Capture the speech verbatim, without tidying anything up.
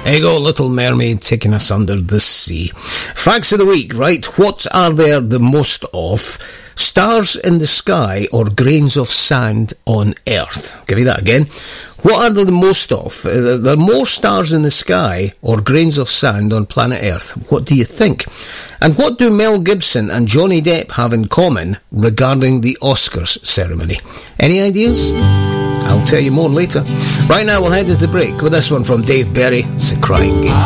There you go, Little Mermaid taking us under the sea. Facts of the week, right? What are there the most of? Stars in the sky or grains of sand on Earth? Give you that again. What are there the most of? Uh, there are more stars in the sky or grains of sand on planet Earth? What do you think? And what do Mel Gibson and Johnny Depp have in common regarding the Oscars ceremony? Any ideas? I'll tell you more later. Right now, we'll head into the break with this one from Dave Berry. It's A Crying Game.